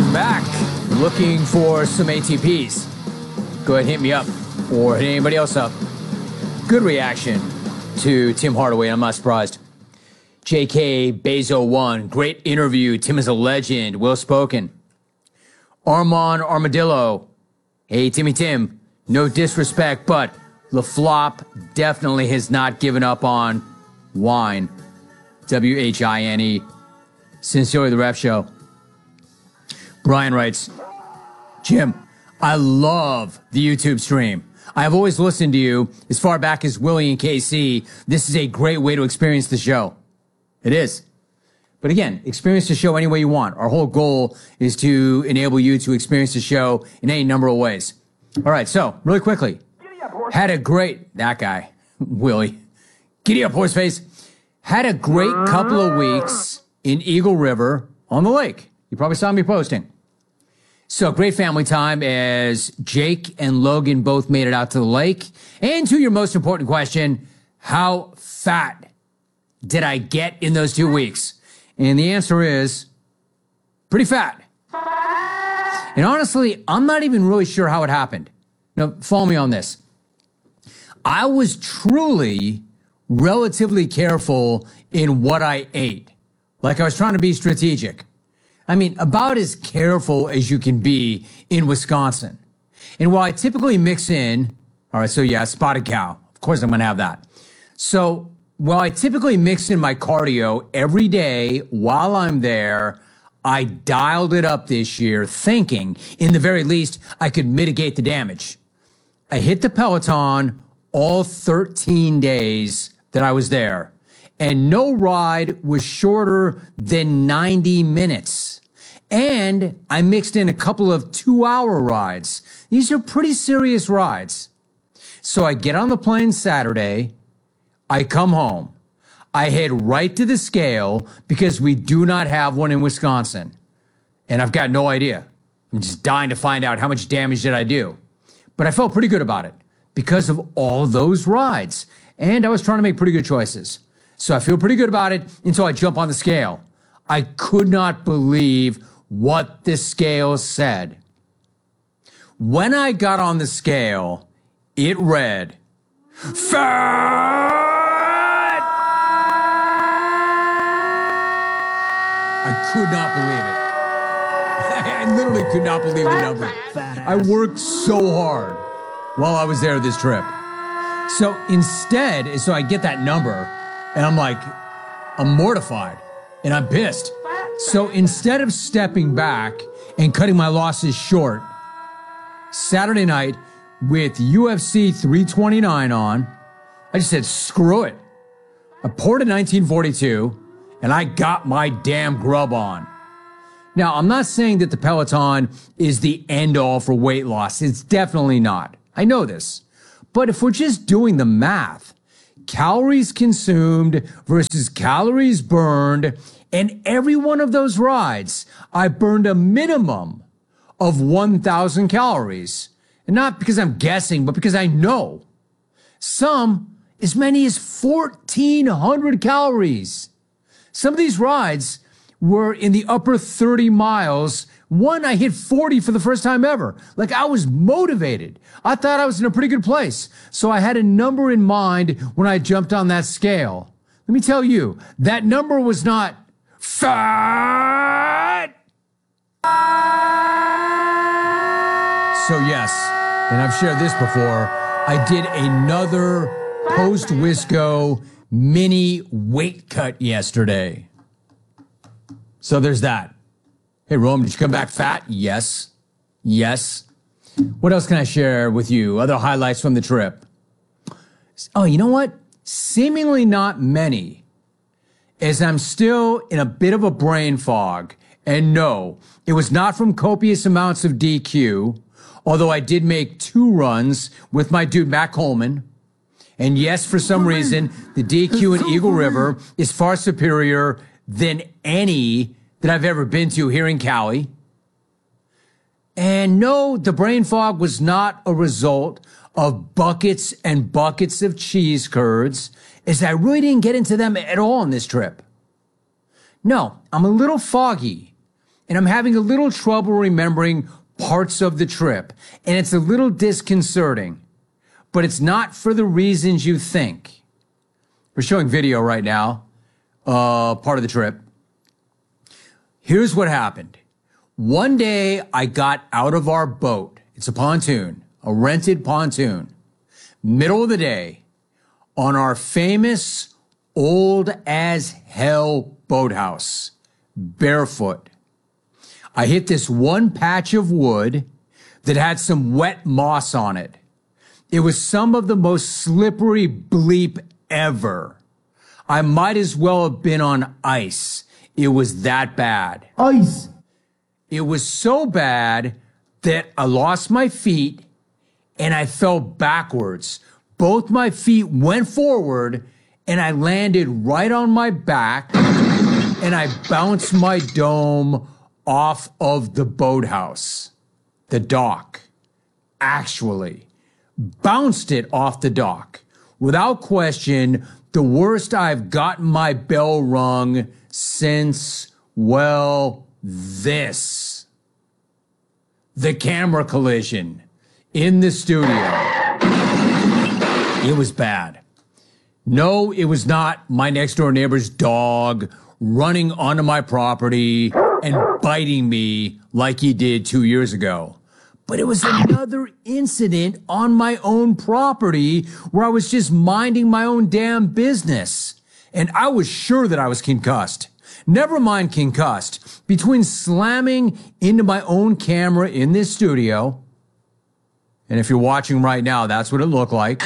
Welcome back. Looking for some ATPs? Go ahead and hit me up or hit anybody else up. Good reaction to Tim Hardaway. I'm not surprised. JK Bezo1, great interview. Tim is a legend, well spoken. Armand Armadillo, hey Timmy Tim, no disrespect, but LaFlop definitely has not given up on wine. WHINE. Sincerely, the Ref Show. Brian writes, Jim, I love the YouTube stream. I have always listened to you as far back as Willie and KC. This is a great way to experience the show. It is. But again, experience the show any way you want. Our whole goal is to enable you to experience the show in any number of ways. All right, so really quickly, had a great, that guy, Willie, giddy up, horse face, had a great couple of weeks in Eagle River on the lake. You probably saw me posting. So great family time as Jake and Logan both made it out to the lake. And to your most important question, how fat did I get in those 2 weeks? And the answer is pretty fat. And honestly, I'm not even really sure how it happened. Now, follow me on this. I was truly relatively careful in what I ate. Like I was trying to be strategic. I mean, about as careful as you can be in Wisconsin. And while I typically mix in, all right, so yeah, spotted cow. Of course I'm going to have that. So while I typically mix in my cardio every day while I'm there, I dialed it up this year thinking, in the very least, I could mitigate the damage. I hit the Peloton all 13 days that I was there, and no ride was shorter than 90 minutes. And I mixed in a couple of 2-hour rides. These are pretty serious rides. So I get on the plane Saturday. I come home. I head right to the scale because we do not have one in Wisconsin. And I've got no idea. I'm just dying to find out how much damage did I do. But I felt pretty good about it because of all those rides. And I was trying to make pretty good choices. So I feel pretty good about it until I jump on the scale. I could not believe what the scale said. When I got on the scale, it read, fat! I could not believe it. I literally could not believe the number. I worked so hard while I was there this trip. So instead, so I get that number, and I'm like, I'm mortified, and I'm pissed. So instead of stepping back and cutting my losses short, Saturday night with UFC 329 on, I just said, screw it. I poured a 1942, and I got my damn grub on. Now, I'm not saying that the Peloton is the end-all for weight loss. It's definitely not. I know this. But if we're just doing the math, calories consumed versus calories burned, and every one of those rides, I burned a minimum of 1,000 calories. And not because I'm guessing, but because I know. Some as many as 1,400 calories. Some of these rides were in the upper 30 miles. One, I hit 40 for the first time ever. Like I was motivated. I thought I was in a pretty good place. So I had a number in mind when I jumped on that scale. Let me tell you, that number was not fat. So yes, and I've shared this before, I did another post-Wisco mini weight cut yesterday. So there's that. Hey, Rome, did you come back fat? Yes. Yes. What else can I share with you? Other highlights from the trip? Oh, you know what? Seemingly not many, as I'm still in a bit of a brain fog. And no, it was not from copious amounts of DQ, although I did make 2 runs with my dude, Matt Coleman. And yes, for some reason, the DQ in Eagle River is far superior than any that I've ever been to here in Cali. And no, the brain fog was not a result of buckets and buckets of cheese curds, as I really didn't get into them at all on this trip. No, I'm a little foggy, and I'm having a little trouble remembering parts of the trip, and it's a little disconcerting, but it's not for the reasons you think. We're showing video right now, part of the trip. Here's what happened. One day I got out of our boat. It's a pontoon, a rented pontoon, middle of the day, on our famous old as hell boathouse, barefoot. I hit this one patch of wood that had some wet moss on it. It was some of the most slippery bleep ever. I might as well have been on ice. It was that bad. Ice. It was so bad that I lost my feet and I fell backwards. Both my feet went forward and I landed right on my back and I bounced my dome off of the boathouse, the dock. Actually, bounced it off the dock. Without question, the worst I've gotten my bell rung since, well, this. The camera collision in the studio. It was bad. No, it was not my next door neighbor's dog running onto my property and biting me like he did 2 years ago. But it was another incident on my own property where I was just minding my own damn business. And I was sure that I was concussed. Never mind concussed. Between slamming into my own camera in this studio, and if you're watching right now, that's what it looked like.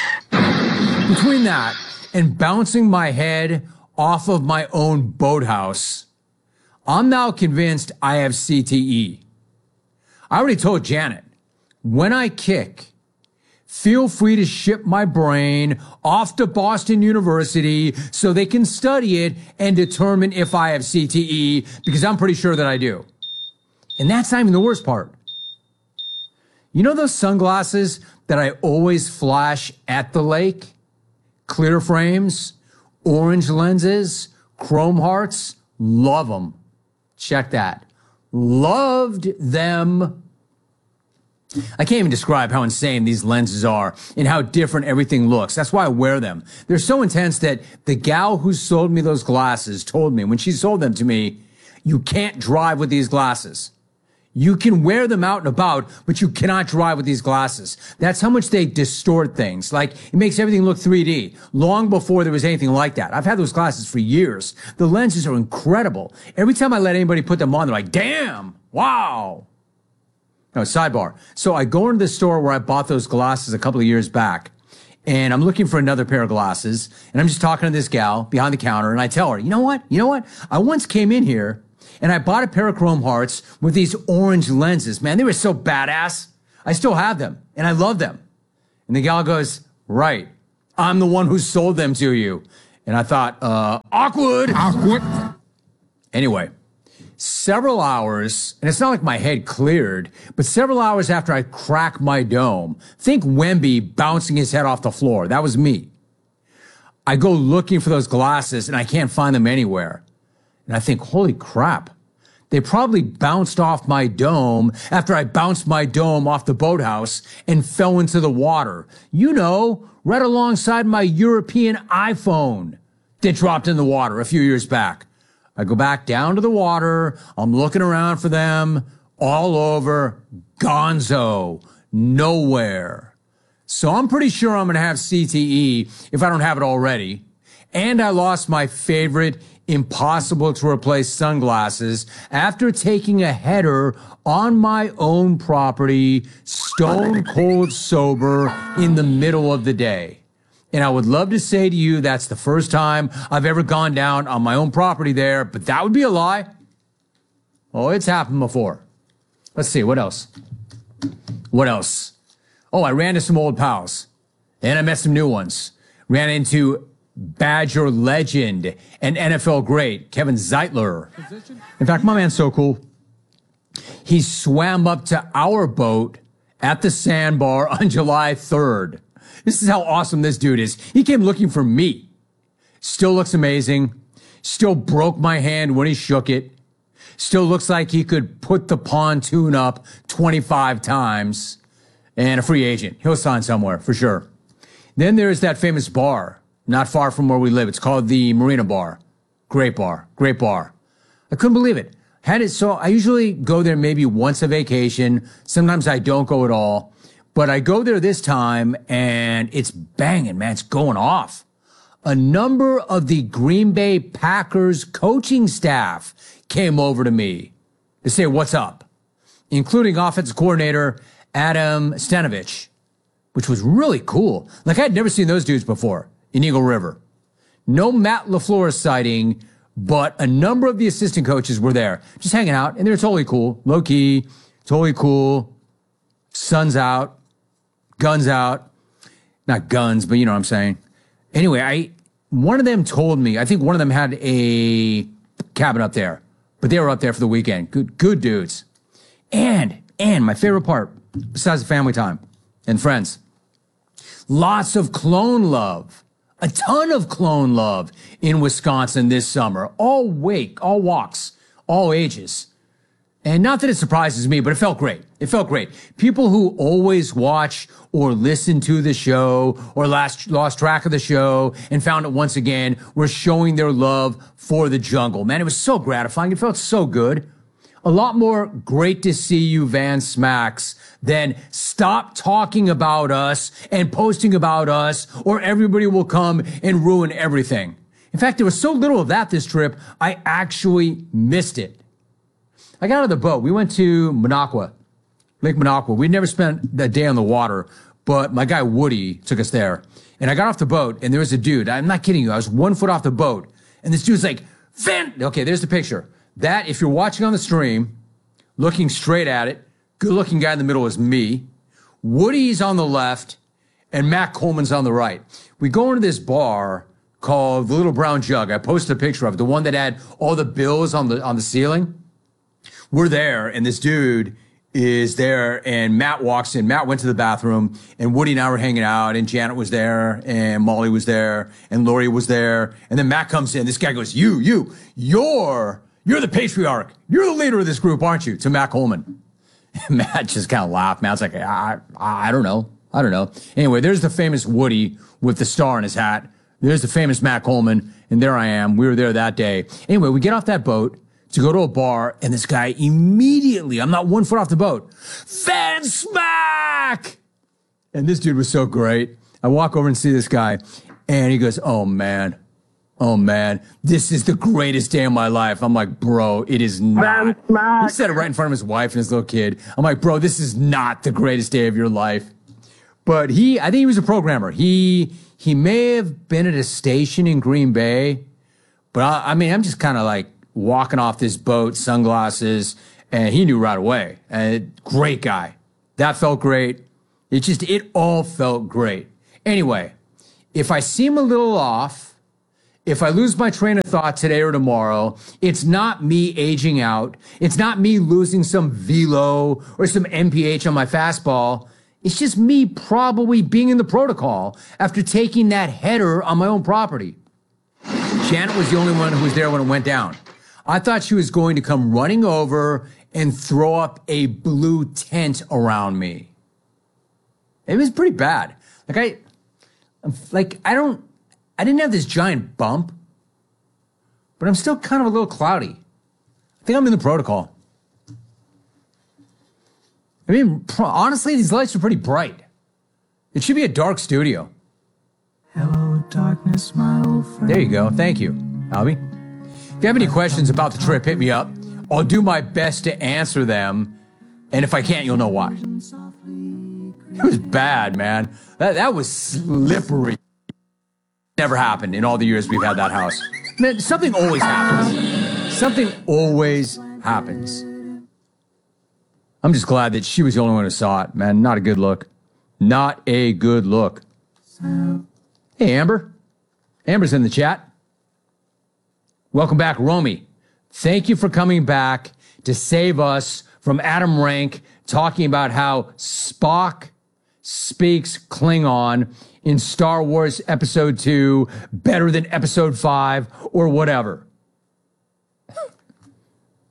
Between that and bouncing my head off of my own boathouse, I'm now convinced I have CTE. I already told Janet, when I kick, feel free to ship my brain off to Boston University so they can study it and determine if I have CTE, because I'm pretty sure that I do. And that's not even the worst part. You know those sunglasses that I always flash at the lake? Clear frames, orange lenses, chrome hearts, love them. Check that. Loved them. I can't even describe how insane these lenses are and how different everything looks. That's why I wear them. They're so intense that the gal who sold me those glasses told me when she sold them to me, you can't drive with these glasses. You can wear them out and about, but you cannot drive with these glasses. That's how much they distort things. Like, it makes everything look 3D, long before there was anything like that. I've had those glasses for years. The lenses are incredible. Every time I let anybody put them on, they're like, damn, wow. No, sidebar. So I go into the store where I bought those glasses a couple of years back, and I'm looking for another pair of glasses, and I'm just talking to this gal behind the counter, and I tell her, you know what? I once came in here, and I bought a pair of Chrome Hearts with these orange lenses. Man, they were so badass. I still have them, and I love them. And the gal goes, right, I'm the one who sold them to you. And I thought, awkward. Anyway, several hours, and it's not like my head cleared, but several hours after I cracked my dome, think Wemby bouncing his head off the floor. That was me. I go looking for those glasses, and I can't find them anywhere. And I think, holy crap, they probably bounced off my dome after I bounced my dome off the boathouse and fell into the water. You know, right alongside my European iPhone that dropped in the water a few years back. I go back down to the water. I'm looking around for them all over. Gonzo. Nowhere. So I'm pretty sure I'm going to have CTE if I don't have it already. And I lost my favorite impossible to replace sunglasses after taking a header on my own property, stone cold sober in the middle of the day. And I would love to say to you that's the first time I've ever gone down on my own property there, but that would be a lie. Oh, it's happened before. Let's see, what else? What else? Oh, I ran into some old pals, and I met some new ones. Ran into Badger legend and NFL great, Kevin Zeitler. In fact, my man's so cool. He swam up to our boat at the sandbar on July 3rd. This is how awesome this dude is. He came looking for me. Still looks amazing. Still broke my hand when he shook it. Still looks like he could put the pontoon up 25 times and a free agent. He'll sign somewhere for sure. Then there's that famous bar not far from where we live. It's called the Marina Bar. Great bar. Great bar. I couldn't believe it. So I usually go there maybe once a vacation. Sometimes I don't go at all. But I go there this time and it's banging, man. It's going off. A number of the Green Bay Packers coaching staff came over to me to say what's up, including offensive coordinator Adam Stenavich, which was really cool. Like, I had never seen those dudes before in Eagle River. No Matt LaFleur sighting, but a number of the assistant coaches were there, just hanging out, and they're totally cool. Low-key, totally cool. Sun's out, guns out. Not guns, but you know what I'm saying. Anyway, one of them told me, I think one of them had a cabin up there, but they were up there for the weekend. Good dudes. And my favorite part, besides the family time and friends, lots of clone love. A ton of clone love in Wisconsin this summer. All walks, all ages. And not that it surprises me, but it felt great. It felt great. People who always watch or listen to the show or lost track of the show and found it once again were showing their love for the jungle. Man, it was so gratifying. It felt so good. A lot more great to see you, Van Smacks, than stop talking about us and posting about us or everybody will come and ruin everything. In fact, there was so little of that this trip, I actually missed it. I got out of the boat. We went to Minocqua, Lake Minocqua. We'd never spent that day on the water, but my guy Woody took us there. And I got off the boat and there was a dude. I'm not kidding you. I was 1 foot off the boat. And this dude's like, okay, there's the picture. That, if you're watching on the stream, looking straight at it, good-looking guy in the middle is me. Woody's on the left, and Matt Coleman's on the right. We go into this bar called the Little Brown Jug. I posted a picture of it, the one that had all the bills on the ceiling. We're there, and this dude is there, and Matt walks in. Matt went to the bathroom, and Woody and I were hanging out, and Janet was there, and Molly was there, and Lori was there. And then Matt comes in. This guy goes, You're the patriarch. You're the leader of this group, aren't you? To Matt Coleman. Matt just kind of laughed. Matt's like, I don't know. Anyway, there's the famous Woody with the star in his hat. There's the famous Matt Coleman. And there I am. We were there that day. Anyway, we get off that boat to go to a bar. And this guy immediately, I'm not 1 foot off the boat, Van Smack! And this dude was so great. I walk over and see this guy. And he goes, oh, man, this is the greatest day of my life. I'm like, bro, it is not. He said it right in front of his wife and his little kid. I'm like, bro, this is not the greatest day of your life. But I think he was a programmer. He may have been at a station in Green Bay, but I'm just kind of like walking off this boat, sunglasses, and he knew right away. Great guy. That felt great. It all felt great. Anyway, if I seem a little off, if I lose my train of thought today or tomorrow, it's not me aging out. It's not me losing some velo or some MPH on my fastball. It's just me probably being in the protocol after taking that header on my own property. Janet was the only one who was there when it went down. I thought she was going to come running over and throw up a blue tent around me. It was pretty bad. I didn't have this giant bump, but I'm still kind of a little cloudy. I think I'm in the protocol. I mean, honestly, these lights are pretty bright. It should be a dark studio. Hello, darkness, my old friend. There you go. Thank you, Albie. If you have any questions about the trip, hit me up. I'll do my best to answer them, and if I can't, you'll know why. It was bad, man. That was slippery. Never happened in all the years we've had that house. Man, something always happens. Something always happens. I'm just glad that she was the only one who saw it, man. Not a good look. Not a good look. Hey, Amber. Amber's in the chat. Welcome back, Romy. Thank you for coming back to save us from Adam Rank talking about how Spock speaks Klingon in Star Wars Episode 2 better than Episode 5 or whatever.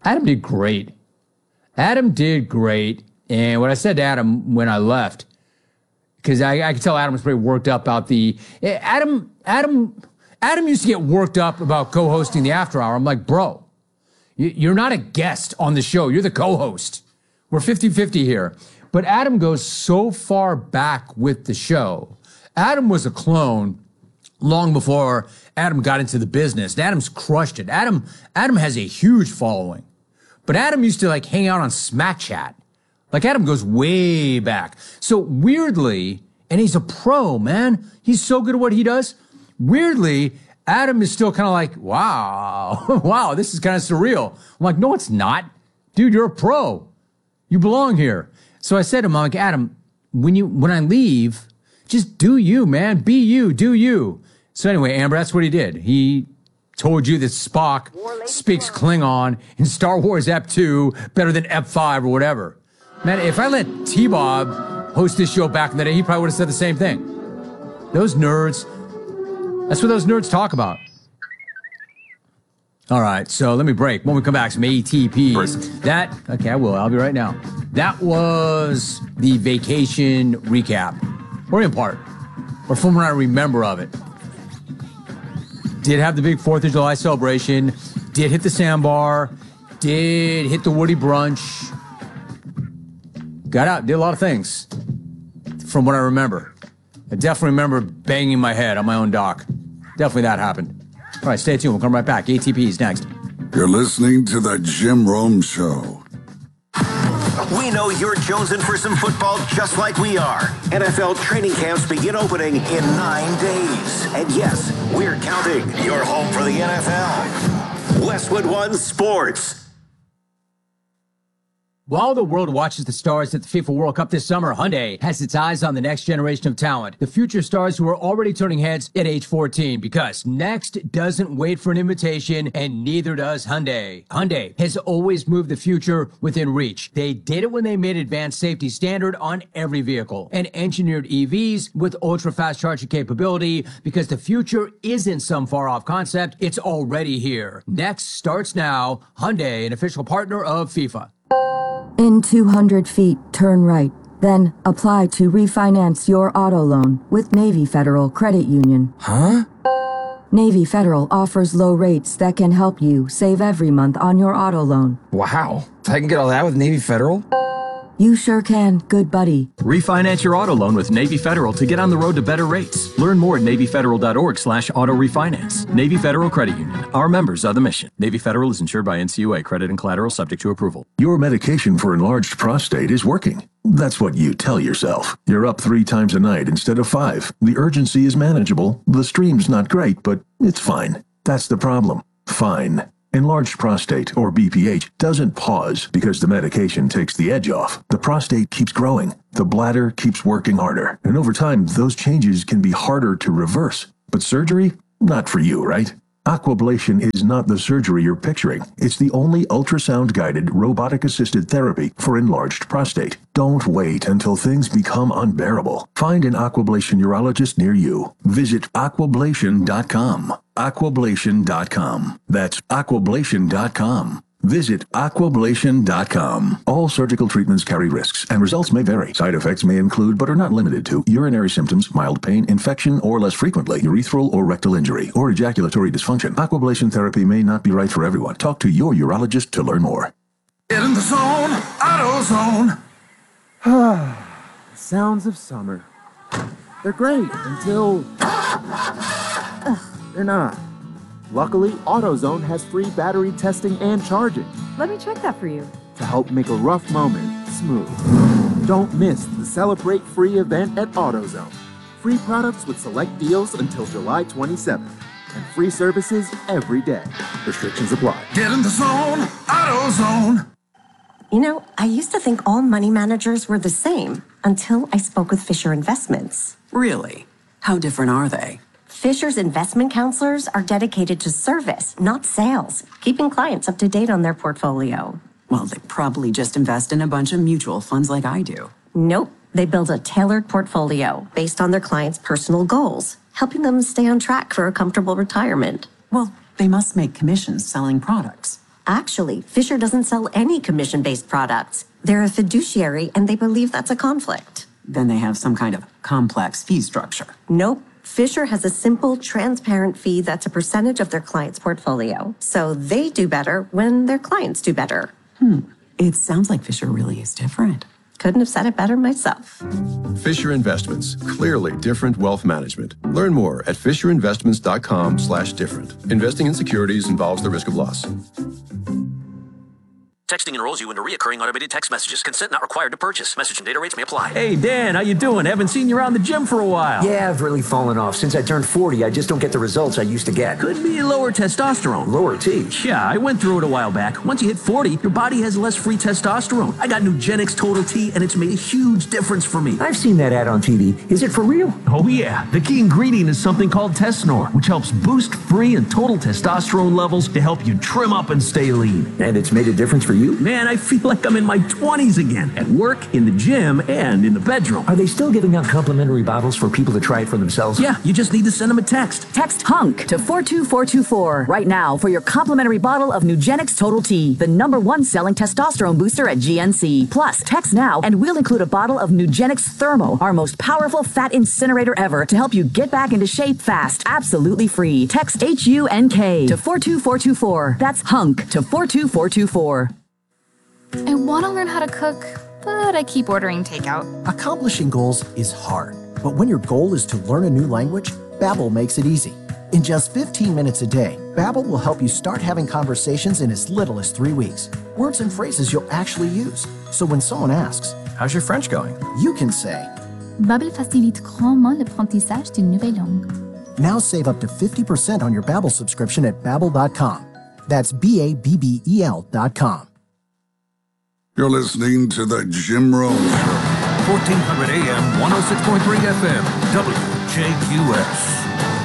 Adam did great. Adam did great. And what I said to Adam when I left, because I could tell Adam was pretty worked up about Adam used to get worked up about co-hosting the After Hour. I'm like, bro, you're not a guest on the show. You're the co-host. We're 50-50 here. But Adam goes so far back with the show. Adam was a clone long before Adam got into the business. Adam's crushed it. Adam has a huge following. But Adam used to like hang out on Smack Chat. Like Adam goes way back. So weirdly, and he's a pro, man. He's so good at what he does. Weirdly, Adam is still kind of like, wow, wow, this is kind of surreal. I'm like, no, it's not. Dude, you're a pro. You belong here. So I said to him, I'm like, Adam, when I leave, just do you, man. Be you, do you. So anyway, Amber, that's what he did. He told you that Spock speaks Klingon in Star Wars Ep 2 better than Ep 5 or whatever. Man, if I let T-Bob host this show back in the day, he probably would have said the same thing. Those nerds, that's what those nerds talk about. All right, so let me break. When we come back, some ATPs. Okay, I will. I'll be right now. That was the vacation recap, or in part, or from what I remember of it. Did have the big 4th of July celebration, did hit the sandbar, did hit the Woody brunch, got out, did a lot of things, from what I remember. I definitely remember banging my head on my own dock. Definitely that happened. All right, stay tuned. We'll come right back. ATP's next. You're listening to The Jim Rome Show. We know you're jonesing for some football just like we are. NFL training camps begin opening in 9 days. And yes, we're counting. You're home for the NFL. Westwood One Sports. While the world watches the stars at the FIFA World Cup this summer, Hyundai has its eyes on the next generation of talent, the future stars who are already turning heads at age 14, because next doesn't wait for an invitation, and neither does Hyundai. Hyundai has always moved the future within reach. They did it when they made advanced safety standard on every vehicle and engineered EVs with ultra-fast charging capability, because the future isn't some far-off concept, it's already here. Next starts now. Hyundai, an official partner of FIFA. In 200 feet, turn right. Then apply to refinance your auto loan with Navy Federal Credit Union. Huh? Navy Federal offers low rates that can help you save every month on your auto loan. Wow. I can get all that with Navy Federal? You sure can, good buddy. Refinance your auto loan with Navy Federal to get on the road to better rates. Learn more at NavyFederal.org/auto refinance. Navy Federal Credit Union. Our members are the mission. Navy Federal is insured by NCUA. Credit and collateral subject to approval. Your medication for enlarged prostate is working. That's what you tell yourself. You're up 3 times a night instead of 5. The urgency is manageable. The stream's not great, but it's fine. That's the problem. Fine. Enlarged prostate, or BPH, doesn't pause because the medication takes the edge off. The prostate keeps growing. The bladder keeps working harder. And over time, those changes can be harder to reverse. But surgery? Not for you, right? Aquablation is not the surgery you're picturing. It's the only ultrasound-guided, robotic-assisted therapy for enlarged prostate. Don't wait until things become unbearable. Find an Aquablation urologist near you. Visit aquablation.com. Aquablation.com. That's aquablation.com. Visit aquablation.com. All surgical treatments carry risks, and results may vary. Side effects may include, but are not limited to, urinary symptoms, mild pain, infection, or less frequently, urethral or rectal injury, or ejaculatory dysfunction. Aquablation therapy may not be right for everyone. Talk to your urologist to learn more. Get in the zone, AutoZone. Sounds of summer. They're great until they're not. Luckily, AutoZone has free battery testing and charging Let me check that for you. to help make a rough moment smooth. Don't miss the Celebrate Free event at AutoZone. Free products with select deals until July 27th. And free services every day. Restrictions apply. Get in the zone, AutoZone. You know, I used to think all money managers were the same until I spoke with Fisher Investments. Really? How different are they? Fisher's investment counselors are dedicated to service, not sales, keeping clients up to date on their portfolio. Well, they probably just invest in a bunch of mutual funds like I do. Nope. They build a tailored portfolio based on their clients' personal goals, helping them stay on track for a comfortable retirement. Well, they must make commissions selling products. Actually, Fisher doesn't sell any commission-based products. They're a fiduciary, and they believe that's a conflict. Then they have some kind of complex fee structure. Nope. Fisher has a simple, transparent fee that's a percentage of their client's portfolio. So they do better when their clients do better. It sounds like Fisher really is different. Couldn't have said it better myself. Fisher Investments. Clearly different wealth management. Learn more at fisherinvestments.com/different. Investing in securities involves the risk of loss. Texting enrolls you into reoccurring automated text messages. Consent not required to purchase. Message and data rates may apply. Hey, Dan, how you doing? Haven't seen you around the gym for a while. Yeah, I've really fallen off. Since I turned 40, I just don't get the results I used to get. Could be lower testosterone. Lower T? Yeah, I went through it a while back. Once you hit 40, your body has less free testosterone. I got Nugenix Total T, and it's made a huge difference for me. I've seen that ad on TV. Is it for real? Oh, yeah. The key ingredient is something called Tesnor, which helps boost free and total testosterone levels to help you trim up and stay lean. And it's made a difference for you? Man, I feel like I'm in my 20s again, at work, in the gym, and in the bedroom. Are they still giving out complimentary bottles for people to try it for themselves? Yeah, you just need to send them a text. Text HUNK to 42424 right now for your complimentary bottle of Nugenix Total T, the #1 selling testosterone booster at GNC. Plus, text now and we'll include a bottle of Nugenix Thermo, our most powerful fat incinerator ever, to help you get back into shape fast, absolutely free. Text HUNK to 42424. That's HUNK to 42424. I want to learn how to cook, but I keep ordering takeout. Accomplishing goals is hard, but when your goal is to learn a new language, Babbel makes it easy. In just 15 minutes a day, Babbel will help you start having conversations in as little as 3 weeks. Words and phrases you'll actually use. So when someone asks, "How's your French going?" you can say, Babbel facilite grandement l'apprentissage d'une nouvelle langue. Now save up to 50% on your Babbel subscription at Babbel.com. That's BABBEL.com. You're listening to the Jim Rome Show. 1400 AM, 106.3 FM, WJQS.